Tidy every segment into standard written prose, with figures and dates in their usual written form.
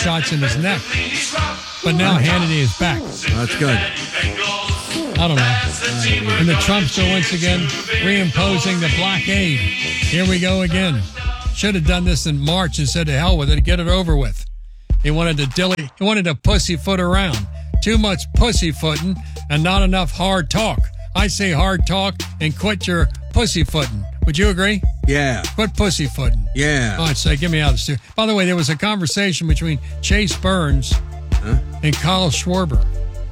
shots in his neck. But now Hannity is back. That's good. I don't know. And the Trumps are once again reimposing the blockade. Here we go again. Should have done this in March and said to hell with it, get it over with. He wanted to pussyfoot around. Too much pussyfooting and not enough hard talk. I say hard talk and quit your pussyfooting. Would you agree? Yeah. Quit pussyfooting. Yeah. All right, so get me out of the studio. By the way, there was a conversation between Chase Burns and Kyle Schwarber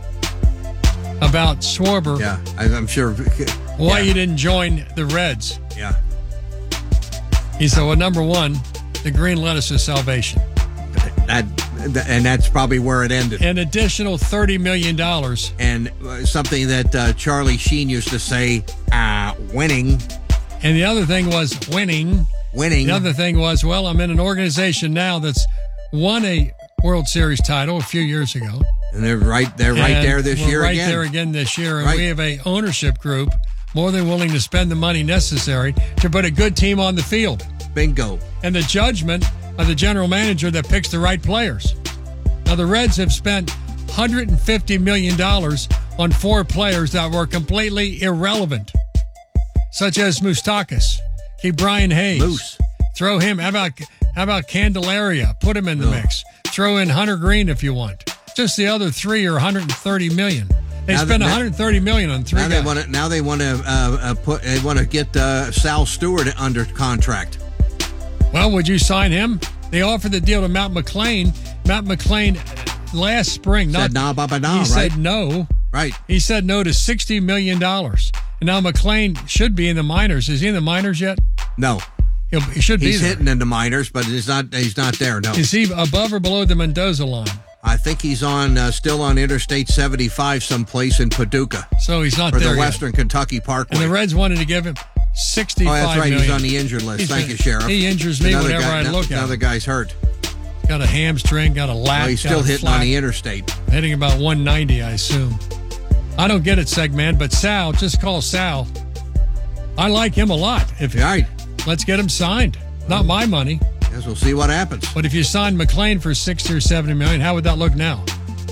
about Schwarber. Yeah, I'm sure. Why you didn't join the Reds. Yeah. He said, well, number one, the green lettuce is salvation. And that's probably where it ended. An additional $30 million. And something that Charlie Sheen used to say, winning. And the other thing was winning. The other thing was, well, I'm in an organization now that's won a World Series title a few years ago. And they're right there this year right again. Right there again this year. And we have a ownership group more than willing to spend the money necessary to put a good team on the field. Bingo. And the judgment of the general manager that picks the right players. Now, the Reds have spent $150 million on 4 players that were completely irrelevant, such as Moustakas. Keep Brian Hayes. Moose. Throw him. How about Candelaria? Put him in the mix. Throw in Hunter Green if you want. Just the other 3 are $130 million. They spent $130 million on 3 guys. Now they want to get Sal Stewart under contract. Well, would you sign him? They offered the deal to Matt McClain. Matt McClain last spring said no. Right. He said no to $60 million. And now McClain should be in the minors. Is he in the minors yet? No. He should be. He's hitting in the minors, but he's not there, no. Is he above or below the Mendoza line? I think he's still on Interstate 75 someplace in Paducah. So he's not or there the yet. Western Kentucky Parkway. And the Reds wanted to give him $65 million. Oh, that's right. million. He's on the injured list. Thank you, Sheriff. He injures me whenever I look at him. Another guy's hurt. Got a hamstring, got a lat. He's still hitting on the interstate. Hitting about 190, I assume. I don't get it, Segman, but Sal, just call Sal. I like him a lot. Right. Let's get him signed. Not my money. Guess we'll see what happens. But if you signed McClain for $60 or $70 million, how would that look now?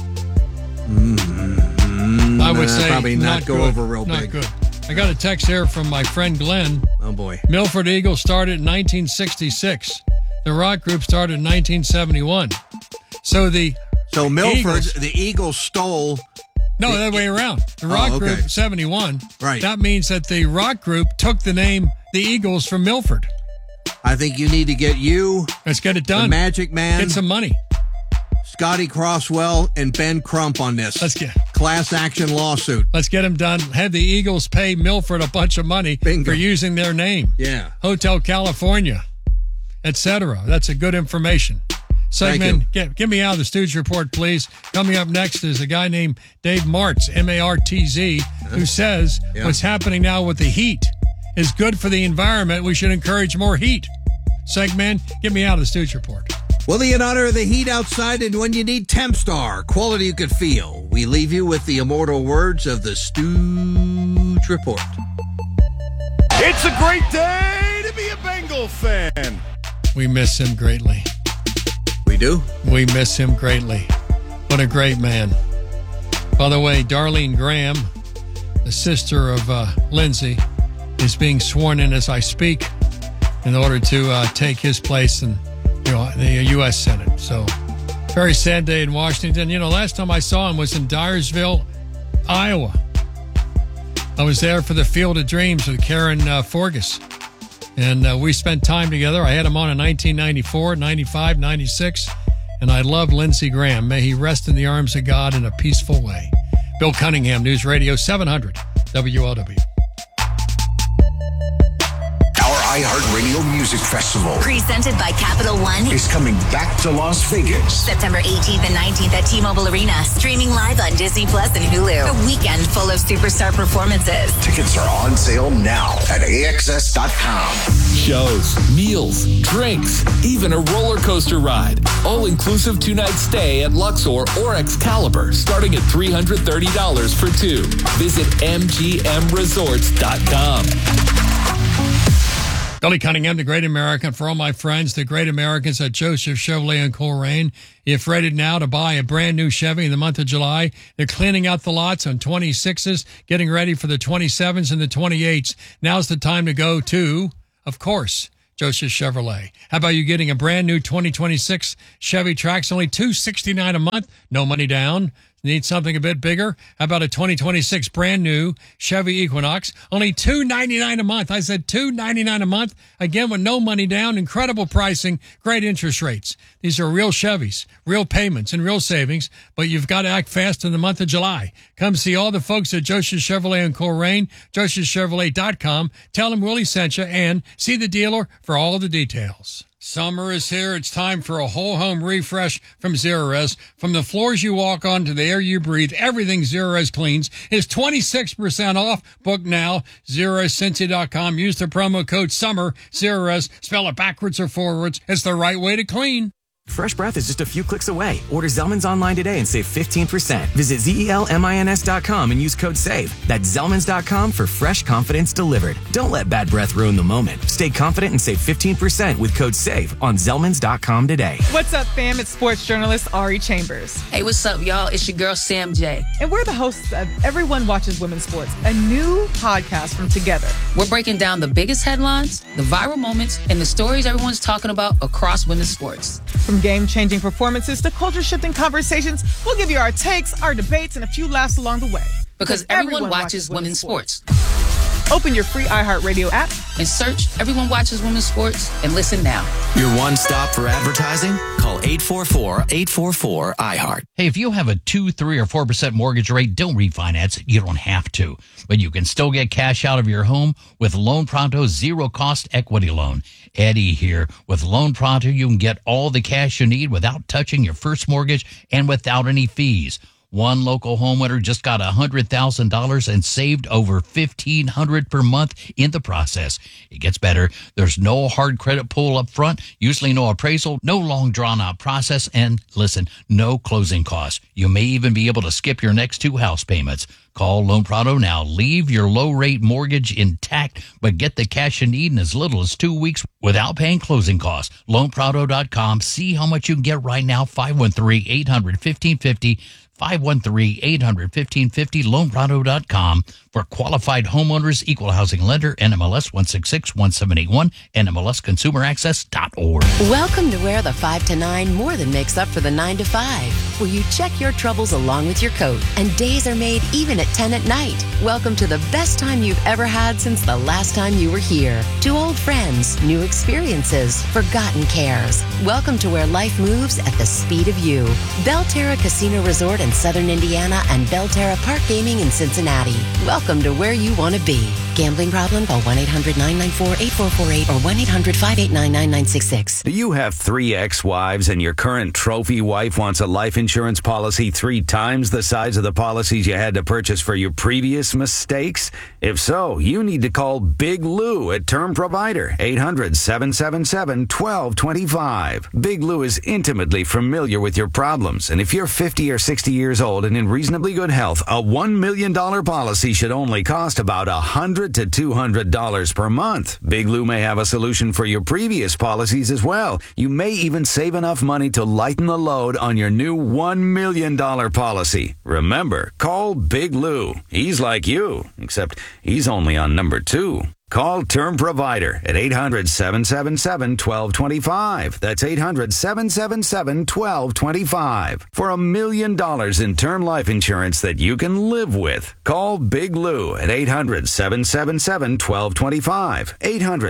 I would say probably not go good. over real not big. Good. I got a text here from my friend Glenn. Oh boy. Milford Eagles started in 1966. The rock group started in 1971. So Milford, the Eagles stole. No, the other way around. The rock group 71. Right. That means that the rock group took the name the Eagles from Milford. I think you need to get Let's get it done. The Magic Man. Get some money. Scotty Crosswell and Ben Crump on this. Let's get class action lawsuit. Let's get them done. Have the Eagles pay Milford a bunch of money for using their name. Yeah. Hotel California, etc. That's a good information. Segment, get me out of the Stooge Report, please. Coming up next is a guy named Dave Martz, M-A-R-T-Z, who says what's happening now with the heat is good for the environment. We should encourage more heat. Segment, get me out of the Stooge Report. Well, in honor of the heat outside and when you need Tempstar, quality you can feel, we leave you with the immortal words of the Stooge Report. It's a great day to be a Bengal fan. We miss him greatly. We do? We miss him greatly. What a great man. By the way, Darlene Graham, the sister of Lindsay, is being sworn in as I speak in order to take his place in the U.S. Senate. So, very sad day in Washington. Last time I saw him was in Dyersville, Iowa. I was there for the Field of Dreams with Karen Forgas. And we spent time together. I had him on in 1994, 95, 96. And I love Lindsey Graham. May he rest in the arms of God in a peaceful way. Bill Cunningham, News Radio 700, WLW. iHeartRadio Music Festival, presented by Capital One, is coming back to Las Vegas. September 18th and 19th at T-Mobile Arena. Streaming live on Disney Plus and Hulu. A weekend full of superstar performances. Tickets are on sale now at AXS.com. Shows, meals, drinks, even a roller coaster ride. All-inclusive 2-night stay at Luxor or Excalibur, starting at $330 for 2. Visit MGMResorts.com. Billy Cunningham, the Great American. For all my friends, the Great Americans at Joseph Chevrolet in Coleraine. If ready now to buy a brand new Chevy in the month of July, they're cleaning out the lots on 26s, getting ready for the 27s and the 28s. Now's the time to go to, of course, Joseph Chevrolet. How about you getting a brand new 2026 Chevy Trax, only $269 a month, no money down? Need something a bit bigger? How about a 2026 brand new Chevy Equinox? Only $299 a month. I said $299 a month. Again, with no money down, incredible pricing, great interest rates. These are real Chevys, real payments, and real savings, but you've got to act fast in the month of July. Come see all the folks at Joseph Chevrolet in Coleraine, josephchevrolet.com. Tell them Willie sent you, and see the dealer for all the details. Summer is here. It's time for a whole home refresh from Zerorez. From the floors you walk on to the air you breathe, everything Zerorez cleans is 26% off. Book now. ZerorezCincy.com. Use the promo code SUMMER. Zerorez. Spell it backwards or forwards. It's the right way to clean. Fresh breath is just a few clicks away. Order Zellman's online today and save 15%. Visit ZELMINS.com and use code SAVE. That's Zellman's.com for fresh confidence delivered. Don't let bad breath ruin the moment. Stay confident and save 15% with code SAVE on Zellman's.com today. What's up, fam? It's sports journalist Ari Chambers. Hey, what's up, y'all? It's your girl, Sam J. And we're the hosts of Everyone Watches Women's Sports, a new podcast from Together. We're breaking down the biggest headlines, the viral moments, and the stories everyone's talking about across women's sports. From game-changing performances to culture-shifting conversations, we'll give you our takes, our debates, and a few laughs along the way. Because everyone watches women's sports. Open your free iHeartRadio app and search Everyone Watches Women's Sports and listen now. Your one stop for advertising? Call 844-844-iHeart. Hey, if you have a 2, 3, or 4% mortgage rate, don't refinance it. You don't have to. But you can still get cash out of your home with Loan Pronto's zero-cost equity loan. Eddie here. With Loan Pronto, you can get all the cash you need without touching your first mortgage and without any fees. One local homeowner just got $100,000 and saved over $1,500 per month in the process. It gets better. There's no hard credit pull up front, usually no appraisal, no long drawn out process, and listen, no closing costs. You may even be able to skip your next 2 house payments. Call Loan Pronto now. Leave your low-rate mortgage intact, but get the cash you need in as little as 2 weeks without paying closing costs. LoanPronto.com. See how much you can get right now. 513-800-1550. 513-800-1550, loanpronto.com. For qualified homeowners, equal housing lender, NMLS 1661781, NMLSconsumeraccess.org. Welcome to where the 5 to 9 more than makes up for the 9 to 5, where you check your troubles along with your coat, and days are made even at 10 at night. Welcome to the best time you've ever had since the last time you were here. To old friends, new experiences, forgotten cares. Welcome to where life moves at the speed of you. Belterra Casino Resort in Southern Indiana and Belterra Park Gaming in Cincinnati. Welcome to where you want to be. Gambling problem? Call 1-800-994-8448 or 1-800-589-9966. Do you have 3 ex-wives and your current trophy wife wants a life insurance policy 3 times the size of the policies you had to purchase for your previous mistakes? If so, you need to call Big Lou at Term Provider, 800-777-1225. Big Lou is intimately familiar with your problems, and if you're 50 or 60 years old and in reasonably good health, a $1 million policy should only cost about $100 to $200 per month. Big Lou may have a solution for your previous policies as well. You may even save enough money to lighten the load on your new $1 million policy. Remember, call Big Lou. He's like you, except he's only on number 2. Call Term Provider at 800-777-1225. That's 800-777-1225 for $1 million in term life insurance that you can live with. Call Big Lou at 800-777-1225.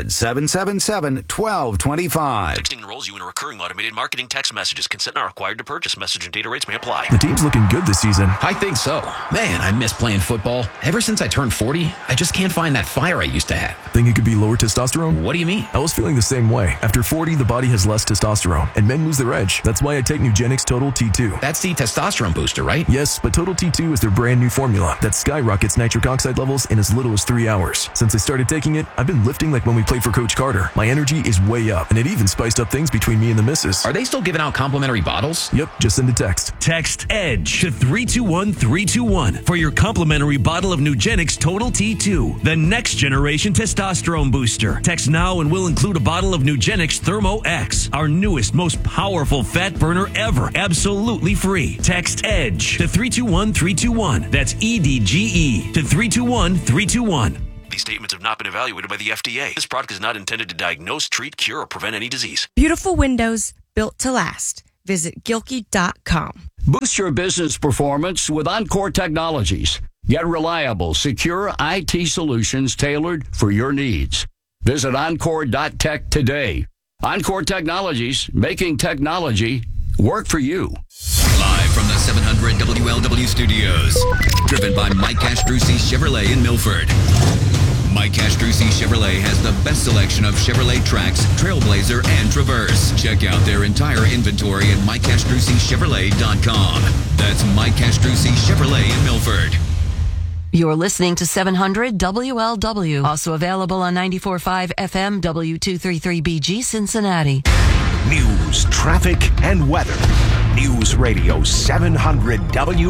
800-777-1225. Texting enrolls you in a recurring automated marketing text messages. Consent not required to purchase. Message and data rates may apply. The team's looking good this season. I think so. Man, I miss playing football. Ever since I turned 40, I just can't find that fire I used to have. Think it could be lower testosterone? What do you mean? I was feeling the same way. After 40, the body has less testosterone, and men lose their edge. That's why I take Nugenix Total T2. That's the testosterone booster, right? Yes, but Total T2 is their brand new formula that skyrockets nitric oxide levels in as little as 3 hours. Since I started taking it, I've been lifting like when we played for Coach Carter. My energy is way up, and it even spiced up things between me and the missus. Are they still giving out complimentary bottles? Yep, just send a text. Text EDGE to 321-321 for your complimentary bottle of Nugenix Total T2, the next generation testosterone booster. Text now and we'll include a bottle of Nugenix Thermo X, our newest, most powerful fat burner ever. Absolutely free. Text EDGE to 321-321. That's EDGE to 321-321. These statements have not been evaluated by the FDA. This product is not intended to diagnose, treat, cure, or prevent any disease. Beautiful windows built to last. Visit Gilkey.com. Boost your business performance with Encore Technologies. Get reliable, secure IT solutions tailored for your needs. Visit Encore.tech today. Encore Technologies, making technology work for you. Live from the 700 WLW studios. Driven by Mike Castrucci Chevrolet in Milford. Mike Castrucci Chevrolet has the best selection of Chevrolet Trax, Trailblazer, and Traverse. Check out their entire inventory at MikeCastrucciChevrolet.com. That's Mike Castrucci Chevrolet in Milford. You're listening to 700 WLW. Also available on 94.5 FM W233BG Cincinnati. News, traffic, and weather. News Radio 700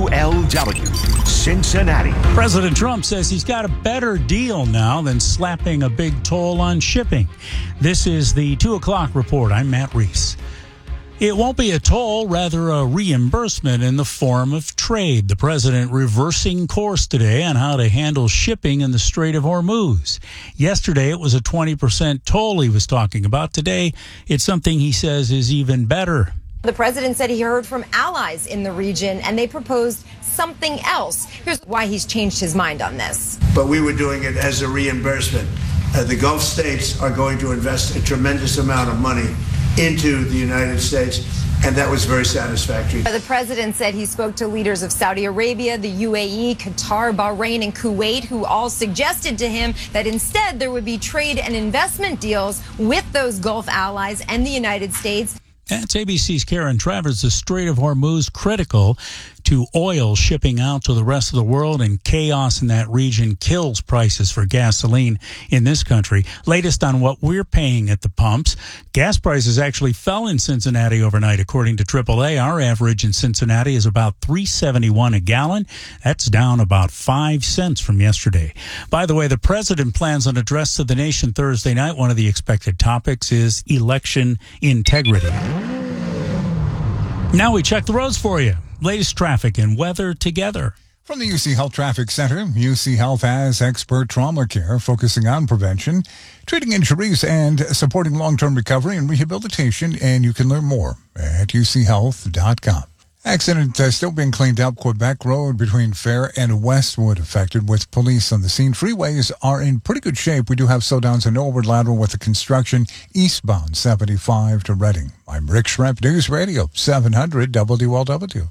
WLW, Cincinnati. President Trump says he's got a better deal now than slapping a big toll on shipping. This is the 2 o'clock report. I'm Matt Reese. It won't be a toll, rather a reimbursement in the form of trade. The president reversing course today on how to handle shipping in the Strait of Hormuz. Yesterday, it was a 20% toll he was talking about. Today, it's something he says is even better. The president said he heard from allies in the region and they proposed something else. Here's why he's changed his mind on this. But we were doing it as a reimbursement. The Gulf states are going to invest a tremendous amount of money into the United States, and that was very satisfactory. The president said he spoke to leaders of Saudi Arabia, the UAE, Qatar, Bahrain, and Kuwait, who all suggested to him that instead there would be trade and investment deals with those Gulf allies and the United States. That's ABC's Karen Travers. The Strait of Hormuz critical to oil shipping out to the rest of the world, and chaos in that region kills prices for gasoline in this country. Latest on what we're paying at the pumps. Gas prices actually fell in Cincinnati overnight. According to AAA, our average in Cincinnati is about $3.71 a gallon. That's down about 5 cents from yesterday. By the way, the president plans an address to the nation Thursday night. One of the expected topics is election integrity. Now we check the roads for you. Latest traffic and weather together. From the UC Health Traffic Center, UC Health has expert trauma care focusing on prevention, treating injuries, and supporting long-term recovery and rehabilitation. And you can learn more at uchealth.com. Accident still being cleaned up. Quebec Road between Fair and Westwood affected with police on the scene. Freeways are in pretty good shape. We do have slowdowns in Norwood Lateral with the construction eastbound 75 to Reading. I'm Rick Schremp, News Radio 700 WLW.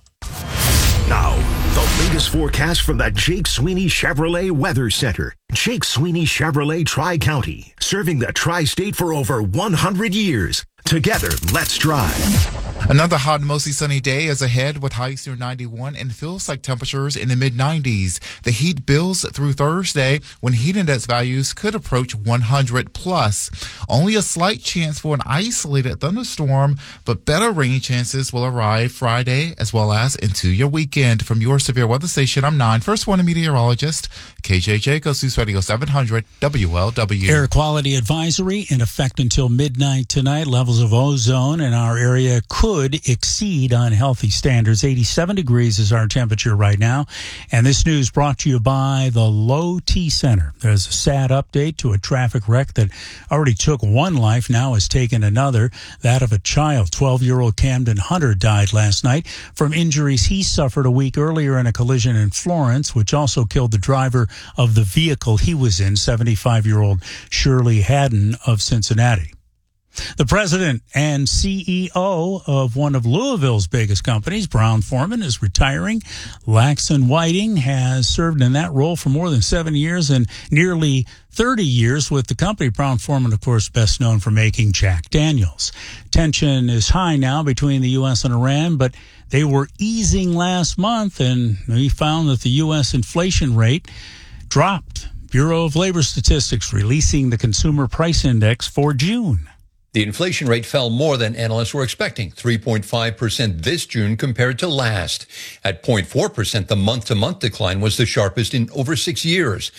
Now, the latest forecast from the Jake Sweeney Chevrolet Weather Center. Jake Sweeney Chevrolet Tri-County, serving the Tri-State for over 100 years. Together, let's drive. Another hot and mostly sunny day is ahead with highs near 91 and feels like temperatures in the mid-90s. The heat builds through Thursday when heat index values could approach 100 plus. Only a slight chance for an isolated thunderstorm, but better rain chances will arrive Friday as well as into your weekend. From your severe weather station, I'm 9 First Warning meteorologist, KJ Jacobs, News Radio 700 WLW. Air quality advisory in effect until midnight tonight. Levels of ozone in our area could exceed unhealthy standards. 87 degrees is our temperature right now. And this news brought to you by the Low T Center. There's a sad update to a traffic wreck that already took one life, now has taken another, that of a child. 12-year-old Camden Hunter died last night from injuries he suffered a week earlier in a collision in Florence, which also killed the driver of the vehicle he was in, 75-year-old Shirley Haddon of Cincinnati. The president and CEO of one of Louisville's biggest companies, Brown-Forman, is retiring. Laxton Whiting has served in that role for more than 7 years and nearly 30 years with the company. Brown-Forman, of course, best known for making Jack Daniels. Tension is high now between the U.S. and Iran, but they were easing last month, and we found that the U.S. inflation rate dropped. Bureau of Labor Statistics releasing the Consumer Price Index for June. The inflation rate fell more than analysts were expecting, 3.5% this June compared to last. At 0.4%, the month-to-month decline was the sharpest in over 6 years.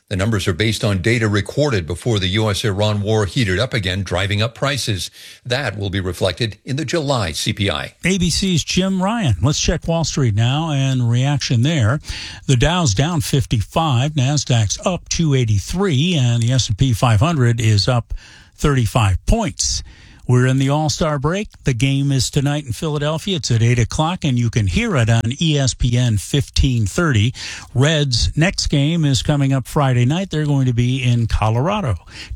The numbers are based on data recorded before the U.S.-Iran war heated up again, driving up prices. That will be reflected in the July CPI. ABC's Jim Ryan. Let's check Wall Street now and reaction there. The Dow's down 55, NASDAQ's up 283, and the S&P 500 is up 35 points. We're in the All-Star break. The game is tonight in Philadelphia. It's at 8 o'clock, and you can hear it on ESPN 1530. Reds' next game is coming up Friday night. They're going to be in Colorado.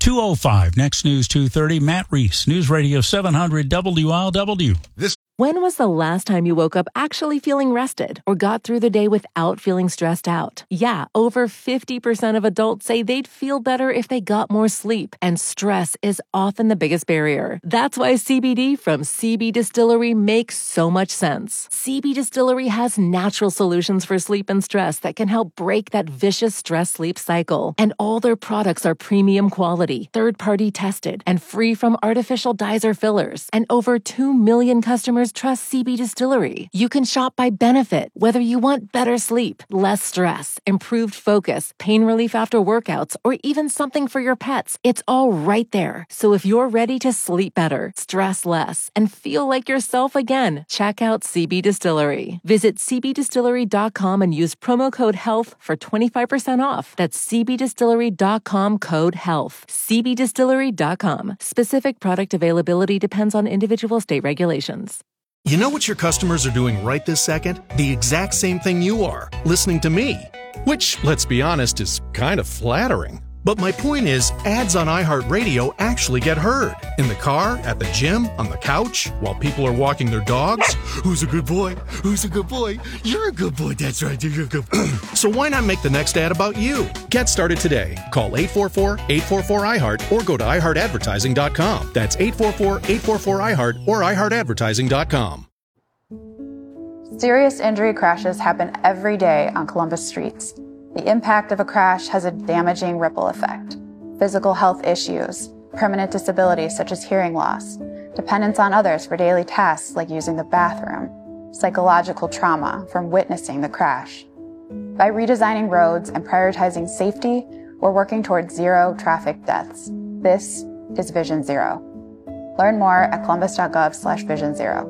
2:05, next news 2:30. Matt Reese, News Radio 700 WLW. When was the last time you woke up actually feeling rested or got through the day without feeling stressed out? Yeah, over 50% of adults say they'd feel better if they got more sleep, and stress is often the biggest barrier. That's why CBD from CB Distillery makes so much sense. CB Distillery has natural solutions for sleep and stress that can help break that vicious stress-sleep cycle. And all their products are premium quality, third-party tested, and free from artificial dyes or fillers. And over 2 million customers trust CB Distillery. You can shop by benefit, whether you want better sleep, less stress, improved focus, pain relief after workouts, or even something for your pets. It's all right there. So if you're ready to sleep better, stress less, and feel like yourself again, check out CB Distillery. Visit cbdistillery.com and use promo code HEALTH for 25% off. That's cbdistillery.com, code HEALTH. cbdistillery.com. Specific product availability depends on individual state regulations. You know what your customers are doing right this second? The exact same thing you are, listening to me. Which, let's be honest, is kind of flattering. But my point is, ads on iHeartRadio actually get heard. In the car, at the gym, on the couch, while people are walking their dogs. Who's a good boy? Who's a good boy? You're a good boy, that's right, you're a good boy. So why not make the next ad about you? Get started today. Call 844-844-iHeart or go to iHeartAdvertising.com. That's 844-844-iHeart or iHeartAdvertising.com. Serious injury crashes happen every day on Columbus streets. The impact of a crash has a damaging ripple effect. Physical health issues, permanent disabilities such as hearing loss, dependence on others for daily tasks like using the bathroom, psychological trauma from witnessing the crash. By redesigning roads and prioritizing safety, we're working towards zero traffic deaths. This is Vision Zero. Learn more at columbus.gov/Vision Zero.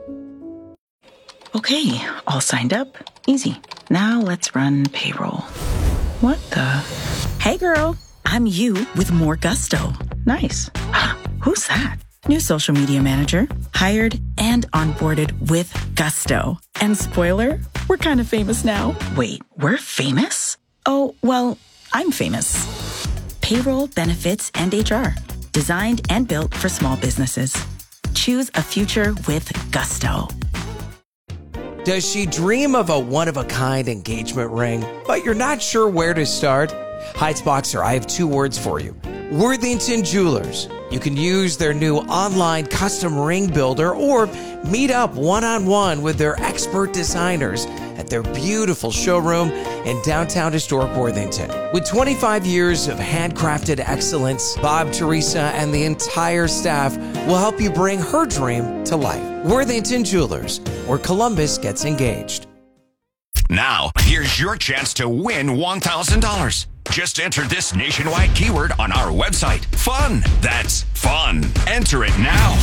Okay, all signed up. Easy. Now let's run payroll. What the? Hey girl, I'm you with more gusto. Nice. Who's that? New social media manager. Hired and onboarded with gusto. And spoiler, we're kind of famous now. Wait, we're famous? Oh, well, I'm famous. Payroll, benefits, and HR. Designed and built for small businesses. Choose a future with gusto. Does she dream of a one-of-a-kind engagement ring, but you're not sure where to start? Heights Boxer, I have 2 words for you. Worthington Jewelers. You can use their new online custom ring builder or meet up one-on-one with their expert designers at their beautiful showroom in downtown historic Worthington. With 25 years of handcrafted excellence, Bob, Teresa, and the entire staff will help you bring her dream to life. Worthington Jewelers, where Columbus gets engaged. Now, here's your chance to win $1,000. Just enter this nationwide keyword on our website. Fun. That's fun. Enter it now.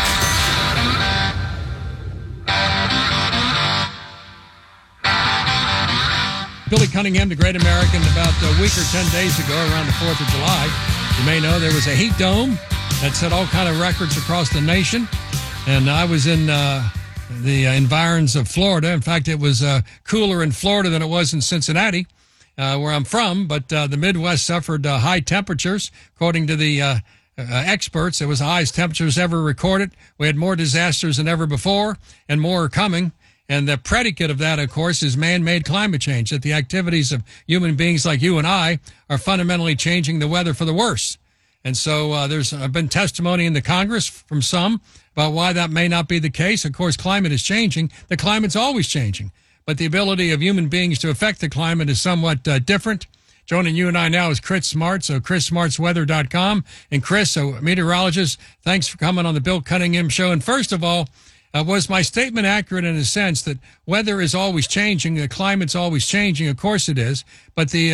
Billy Cunningham, the great American, about a week or 10 days ago around the 4th of July. You may know there was a heat dome that set all kind of records across the nation. And I was in the environs of Florida. In fact, it was cooler in Florida than it was in Cincinnati, where I'm from. But the Midwest suffered high temperatures. According to the experts, it was the highest temperatures ever recorded. We had more disasters than ever before, and more are coming. And the predicate of that, of course, is man-made climate change, that the activities of human beings like you and I are fundamentally changing the weather for the worse. And so there's been testimony in the Congress from some about why that may not be the case. Of course, climate is changing. The climate's always changing. But the ability of human beings to affect the climate is somewhat different. Joining you and I now is Chris Smart, so ChrisSmartsWeather.com. And Chris, a meteorologist, thanks for coming on the Bill Cunningham Show. And first of all, was my statement accurate in a sense that weather is always changing, the climate's always changing? Of course it is. But the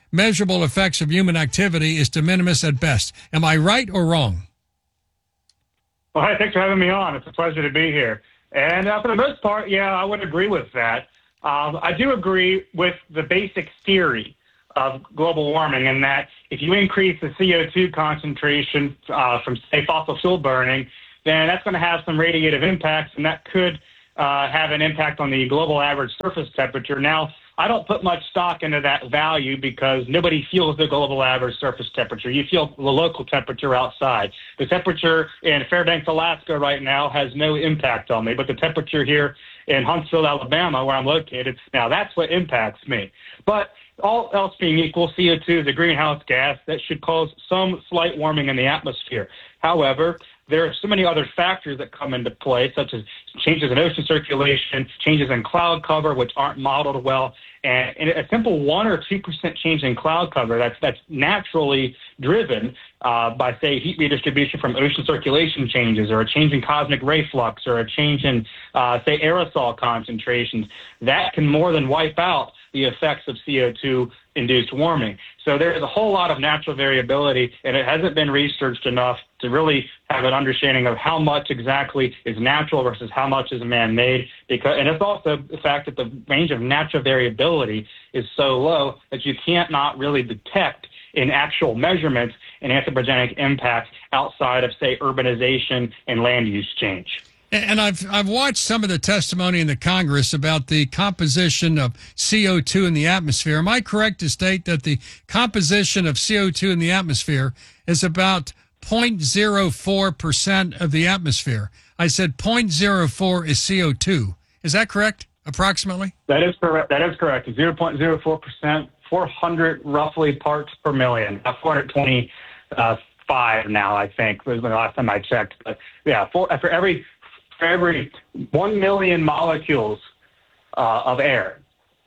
measurable effects of human activity is de minimis at best. Am I right or wrong? Well, hey, thanks for having me on. It's a pleasure to be here. And for the most part, yeah, I would agree with that. I do agree with the basic theory of global warming in that if you increase the CO2 concentration from, say, fossil fuel burning, then that's going to have some radiative impacts, and that could have an impact on the global average surface temperature. Now, I don't put much stock into that value because nobody feels the global average surface temperature. You feel the local temperature outside. The temperature in Fairbanks, Alaska right now has no impact on me, but the temperature here in Huntsville, Alabama, where I'm located, now that's what impacts me. But all else being equal, CO2 is a greenhouse gas that should cause some slight warming in the atmosphere. However, there are so many other factors that come into play, such as changes in ocean circulation, changes in cloud cover, which aren't modeled well, and a simple 1 or 2% change in cloud cover that's naturally driven by, say, heat redistribution from ocean circulation changes, or a change in cosmic ray flux, or a change in, say, aerosol concentrations, that can more than wipe out the effects of CO2-induced warming. So there's a whole lot of natural variability, and it hasn't been researched enough to really have an understanding of how much exactly is natural versus how much is man-made. And it's also the fact that the range of natural variability is so low that you can't not really detect in actual measurements an anthropogenic impact outside of, say, urbanization and land use change. And I've watched some of the testimony in the Congress about the composition of CO2 in the atmosphere. Am I correct to state that the composition of CO2 in the atmosphere is about 0.04% of the atmosphere? I said 0.04 is CO2. Is that correct, approximately? That is correct. 0.04%, 400 roughly parts per million, 425 now, I think, was the last time I checked. But yeah, for every 1 million molecules of air,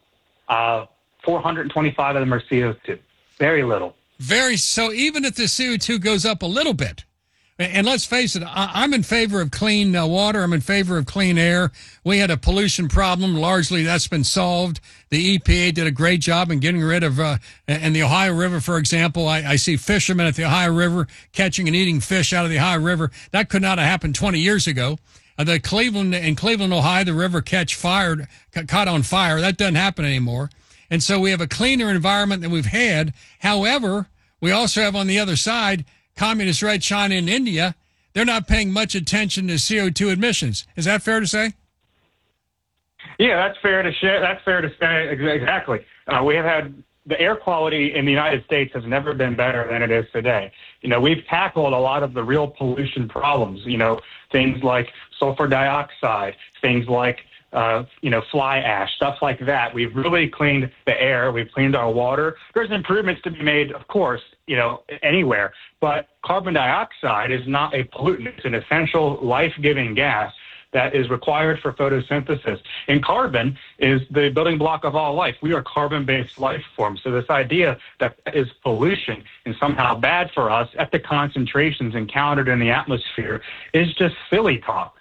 425 of them are CO2. Very little. So even if the CO2 goes up a little bit, and let's face it, I'm in favor of clean water. I'm in favor of clean air. We had a pollution problem. Largely that's been solved. The EPA did a great job in getting rid of, in the Ohio River, for example, I see fishermen at the Ohio River catching and eating fish out of the Ohio River. That could not have happened 20 years ago. In Cleveland, Ohio, the river caught on fire. That doesn't happen anymore. And so we have a cleaner environment than we've had. However, we also have on the other side, Communist Red China and India. They're not paying much attention to CO2 emissions. Is that fair to say? Yeah, that's fair to say. Exactly. We have had the air quality in the United States has never been better than it is today. We've tackled a lot of the real pollution problems, things like sulfur dioxide, things like, fly ash, stuff like that. We've really cleaned the air. We've cleaned our water. There's improvements to be made, of course, anywhere. But carbon dioxide is not a pollutant. It's an essential life-giving gas that is required for photosynthesis. And carbon is the building block of all life. We are carbon-based life forms. So this idea that is pollution and somehow bad for us at the concentrations encountered in the atmosphere is just silly talk.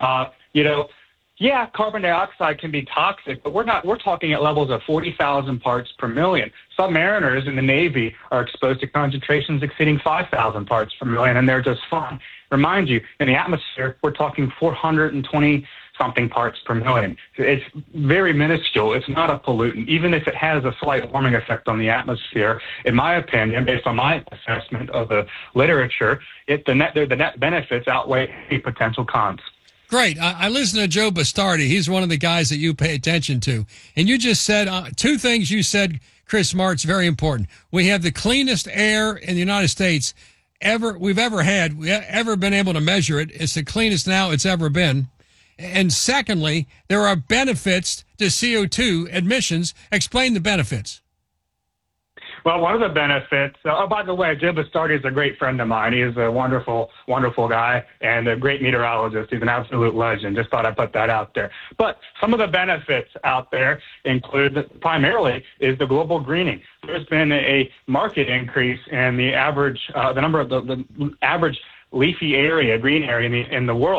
Yeah, carbon dioxide can be toxic, but we're talking at levels of 40,000 parts per million. Submariners in the Navy are exposed to concentrations exceeding 5,000 parts per million, and they're just fine. Remind you, in the atmosphere, we're talking 420-something parts per million. It's very minuscule. It's not a pollutant. Even if it has a slight warming effect on the atmosphere, in my opinion, based on my assessment of the literature, the net benefits outweigh any potential cons. Great. I listened to Joe Bastardi. He's one of the guys that you pay attention to. And you just said two things you said, Chris Martz, very important. We have the cleanest air in the United States we've ever had. We've ever been able to measure it. It's the cleanest now it's ever been. And secondly, there are benefits to CO2 emissions. Explain the benefits. Well, one of the benefits, by the way, Joe Bastardi is a great friend of mine. He's a wonderful, wonderful guy and a great meteorologist. He's an absolute legend. Just thought I'd put that out there. But some of the benefits out there include, primarily, is the global greening. There's been a market increase in the average, the number of the average leafy area, green area in the world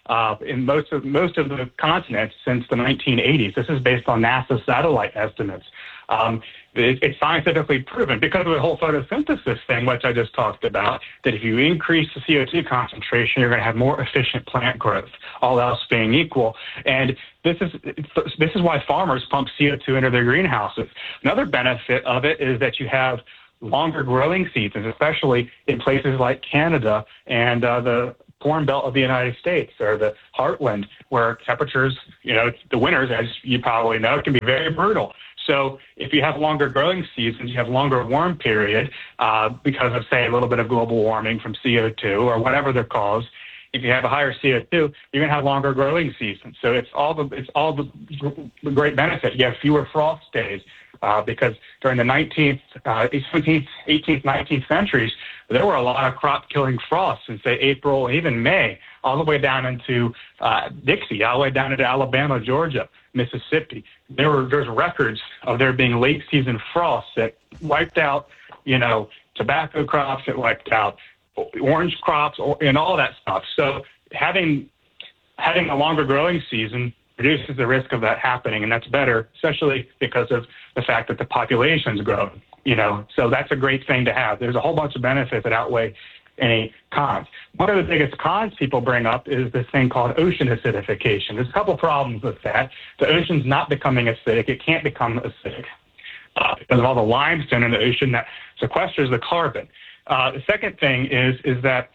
in most of the continents since the 1980s. This is based on NASA satellite estimates. It's scientifically proven because of the whole photosynthesis thing, which I just talked about, that if you increase the CO2 concentration, you're going to have more efficient plant growth, all else being equal. And this is why farmers pump CO2 into their greenhouses. Another benefit of it is that you have longer growing seasons, especially in places like Canada and the Corn Belt of the United States, or the Heartland, where temperatures, the winters, as you probably know, can be very brutal. So if you have longer growing seasons, you have longer warm period because of, say, a little bit of global warming from CO2 or whatever the cause. If you have a higher CO2, you're going to have longer growing seasons. So it's all the great benefit. You have fewer frost days because during the 19th, 17th, 18th, 19th centuries, there were a lot of crop-killing frosts in, say, April, even May, all the way down into Dixie, all the way down into Alabama, Georgia, Mississippi. There's records of there being late-season frosts that wiped out, tobacco crops, that wiped out orange crops, and all that stuff. So having a longer growing season reduces the risk of that happening, and that's better, especially because of the fact that the population's grown. So that's a great thing to have. There's a whole bunch of benefits that outweigh any cons. One of the biggest cons people bring up is this thing called ocean acidification. There's a couple problems with that. The ocean's not becoming acidic. It can't become acidic because of all the limestone in the ocean that sequesters the carbon. The second thing is that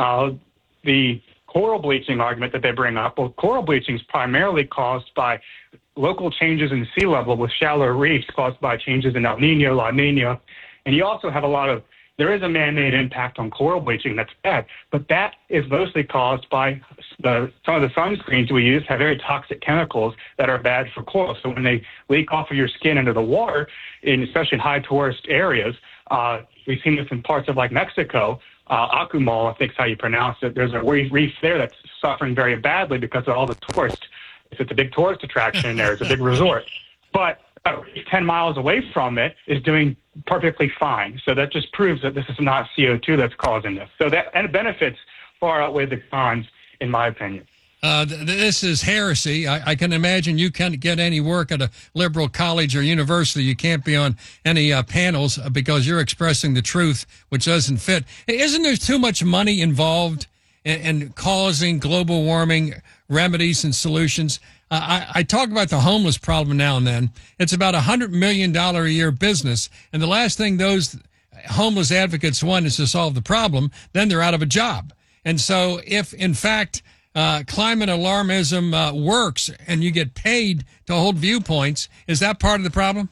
the coral bleaching argument that they bring up, well, coral bleaching is primarily caused by local changes in sea level with shallow reefs caused by changes in El Nino, La Nina. And you also have there is a man-made impact on coral bleaching that's bad, but that is mostly caused by some of the sunscreens we use have very toxic chemicals that are bad for coral. So when they leak off of your skin into the water, especially in high tourist areas, we've seen this in parts of like Mexico, Akumal, I think is how you pronounce it. There's a reef there that's suffering very badly because of all the tourists. It's a big tourist attraction there. It's a big resort. But 10 miles away from it is doing perfectly fine. So that just proves that this is not CO2 that's causing this. So and the benefits far outweigh the cons, in my opinion. This is heresy. I can imagine you can't get any work at a liberal college or university. You can't be on any panels because you're expressing the truth, which doesn't fit. Isn't there too much money involved in causing global warming remedies and solutions? I talk about the homeless problem now and then. It's about $100 million a year business. And the last thing those homeless advocates want is to solve the problem. Then they're out of a job. And so if, in fact, climate alarmism works and you get paid to hold viewpoints, is that part of the problem?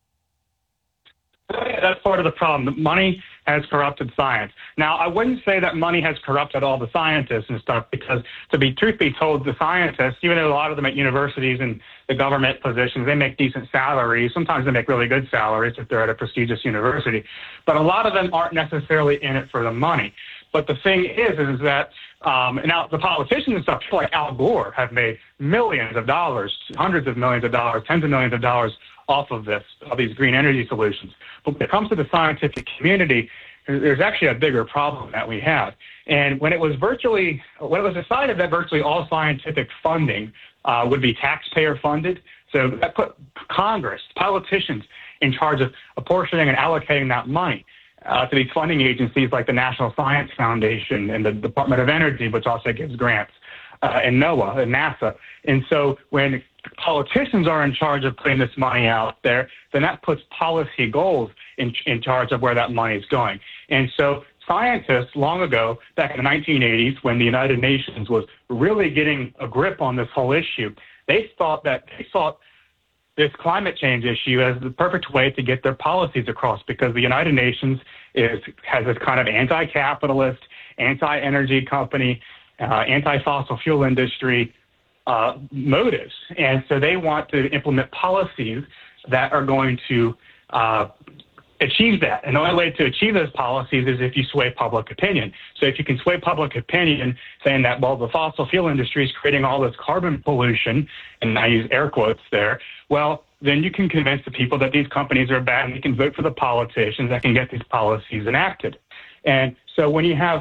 Yeah, that's part of the problem. The money has corrupted science. Now, I wouldn't say that money has corrupted all the scientists and stuff because, truth be told, the scientists, even though a lot of them at universities and the government positions, they make decent salaries. Sometimes they make really good salaries if they're at a prestigious university. But a lot of them aren't necessarily in it for the money. But the thing is that now the politicians and stuff, people like Al Gore, have made millions of dollars, hundreds of millions of dollars, tens of millions of dollars off of these green energy solutions. But when it comes to the scientific community, there's actually a bigger problem that we have. And when it was decided that virtually all scientific funding would be taxpayer funded, so that put Congress, politicians, in charge of apportioning and allocating that money to these funding agencies like the National Science Foundation and the Department of Energy, which also gives grants, and NOAA and NASA. And so when politicians are in charge of putting this money out there, then that puts policy goals in charge of where that money is going. And so scientists long ago, back in the 1980s, when the United Nations was really getting a grip on this whole issue, they saw this climate change issue as the perfect way to get their policies across, because the United Nations has this kind of anti-capitalist, anti-energy company, anti-fossil fuel industry motives. And so they want to implement policies that are going to achieve that. And the only way to achieve those policies is if you sway public opinion. So if you can sway public opinion saying that, well, the fossil fuel industry is creating all this carbon pollution, and I use air quotes there, well, then you can convince the people that these companies are bad, and you can vote for the politicians that can get these policies enacted. And so when you have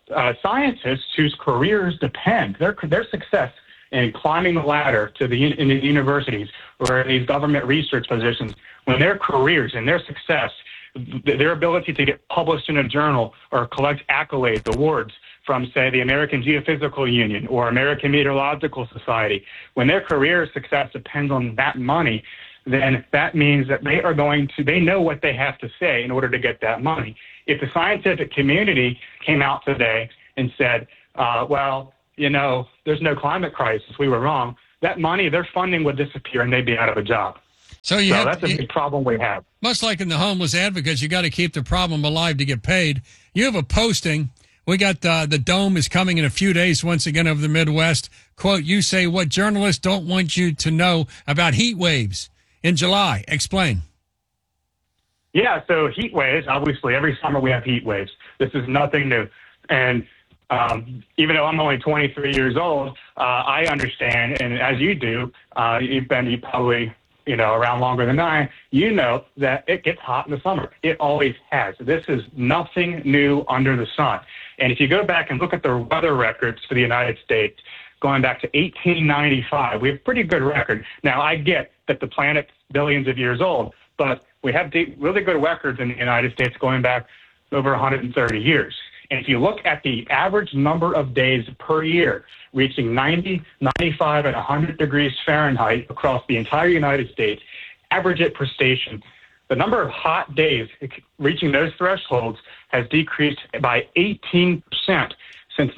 scientists whose careers depend, their success in climbing the ladder to in the universities or in these government research positions, when their careers and their success, their ability to get published in a journal or collect accolades, awards from, say, the American Geophysical Union or American Meteorological Society, when their career success depends on that money, then that means that they know what they have to say in order to get that money. If the scientific community came out today and said, well, there's no climate crisis, we were wrong, that money, their funding would disappear and they'd be out of a job. So that's a big problem we have. Much like in the homeless advocates, you got to keep the problem alive to get paid. You have a posting. We got the dome is coming in a few days once again over the Midwest. Quote, you say what journalists don't want you to know about heat waves in July. Explain. Yeah, so heat waves, obviously every summer we have heat waves. This is nothing new. And even though I'm only 23 years old, I understand, and as you do, you probably around longer than I, that it gets hot in the summer. It always has. This is nothing new under the sun. And if you go back and look at the weather records for the United States, going back to 1895, we have a pretty good record. Now, I get that the planet's billions of years old, but we have really good records in the United States going back over 130 years. And if you look at the average number of days per year reaching 90, 95, and 100 degrees Fahrenheit across the entire United States, average it per station, the number of hot days reaching those thresholds has decreased by 18% since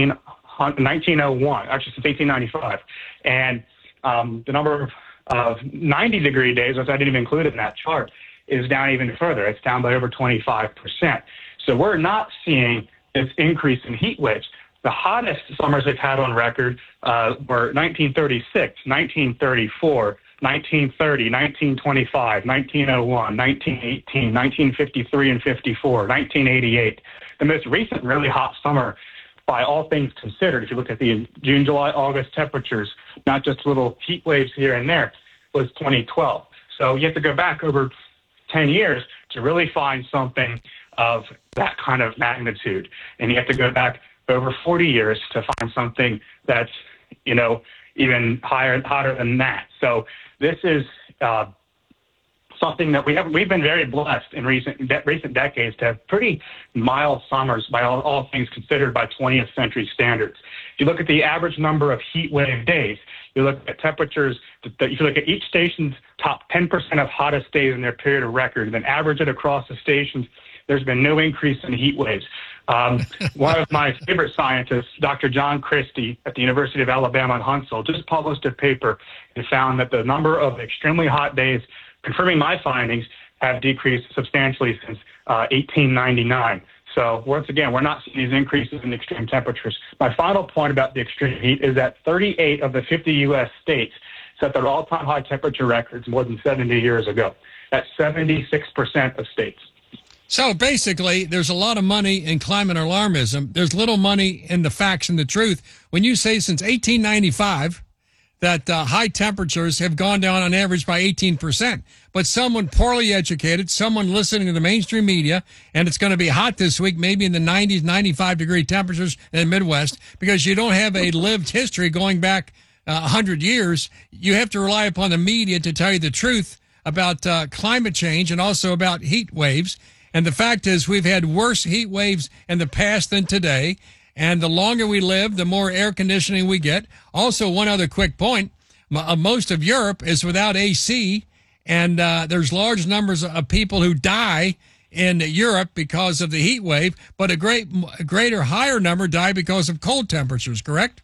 1901, actually since 1895. And the number of 90-degree days, which I didn't even include in that chart, is down even further. It's down by over 25%. So we're not seeing this increase in heat waves. The hottest summers they've had on record were 1936, 1934, 1930, 1925, 1901, 1918, 1953 and 54, 1988. The most recent really hot summer, by all things considered, if you look at the June, July, August temperatures, not just little heat waves here and there, was 2012. So you have to go back over 10 years to really find something of that kind of magnitude. And you have to go back over 40 years to find something that's, even hotter than that. So this is something that we've been very blessed in recent decades to have pretty mild summers by all things considered by 20th century standards. If you look at the average number of heat wave days, you look at temperatures, if you look at each station's top 10% of hottest days in their period of record, and then average it across the stations, there's been no increase in heat waves. One of my favorite scientists, Dr. John Christie at the University of Alabama in Huntsville, just published a paper and found that the number of extremely hot days, confirming my findings, have decreased substantially since 1899. So once again, we're not seeing these increases in extreme temperatures. My final point about the extreme heat is that 38 of the 50 U.S. states set their all-time high temperature records more than 70 years ago. That's 76% of states. So basically, there's a lot of money in climate alarmism. There's little money in the facts and the truth. When you say since 1895 that high temperatures have gone down on average by 18%, but someone poorly educated, someone listening to the mainstream media, and it's going to be hot this week, maybe in the 90s, 95-degree temperatures in the Midwest, because you don't have a lived history going back 100 years, you have to rely upon the media to tell you the truth about climate change and also about heat waves. And the fact is we've had worse heat waves in the past than today. And the longer we live, the more air conditioning we get. Also, one other quick point, most of Europe is without AC, and there's large numbers of people who die in Europe because of the heat wave, but a greater, higher number die because of cold temperatures, correct?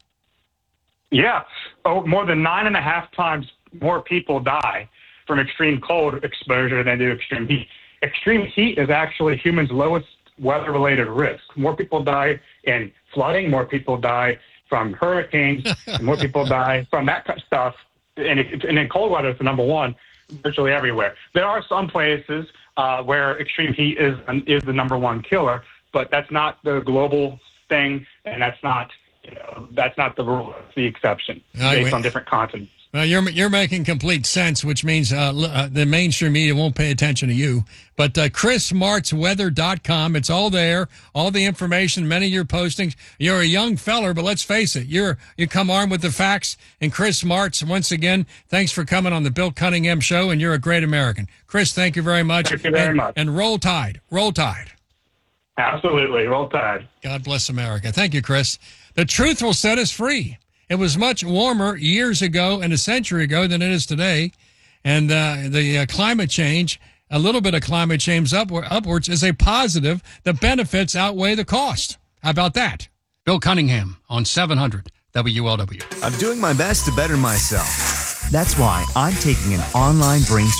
Yeah. More than 9.5 times more people die from extreme cold exposure than do extreme heat. Extreme heat is actually humans' lowest weather-related risk. More people die in flooding, more people die from hurricanes, and more people die from that kind of stuff. And in cold weather, it's the number one virtually everywhere. There are some places where extreme heat is the number one killer, but that's not the global thing, and that's not the rule. It's the exception based on different continents. Well, you're making complete sense, which means the mainstream media won't pay attention to you. But ChrisSmartsWeather.com, it's all there, all the information, many of your postings. You're a young feller, but let's face it, you come armed with the facts. And Chris Smarts, once again, thanks for coming on the Bill Cunningham Show, and you're a great American. Chris, thank you very much. Thank you very much. And roll tide. Roll tide. Absolutely. Roll tide. God bless America. Thank you, Chris. The truth will set us free. It was much warmer years ago and a century ago than it is today. And the climate change, a little bit of climate change upwards is a positive. The benefits outweigh the cost. How about that? Bill Cunningham on 700 WLW. I'm doing my best to better myself. That's why I'm taking an online brain